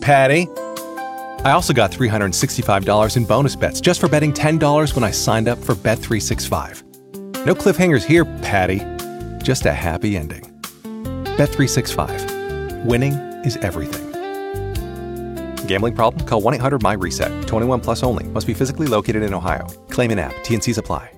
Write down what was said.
Patty. I also got $365 in bonus bets just for betting $10 when I signed up for Bet365. No cliffhangers here, Patty. Just a happy ending. Bet365. Winning is everything. Gambling problem? Call 1-800-MY-RESET. 21 plus only. Must be physically located in Ohio. Claim in app. T&Cs apply.